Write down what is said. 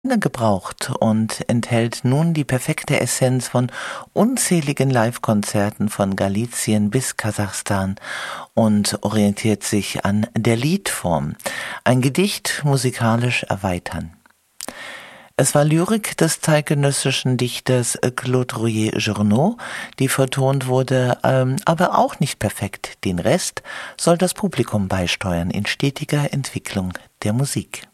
gebraucht und enthält nun die perfekte Essenz von unzähligen Live-Konzerten von Galizien bis Kasachstan und orientiert sich an der Liedform, ein Gedicht musikalisch erweitern. Es war Lyrik des zeitgenössischen Dichters Claude Royer-Journoud, die vertont wurde, aber auch nicht perfekt. Den Rest soll das Publikum beisteuern in stetiger Entwicklung der Musik.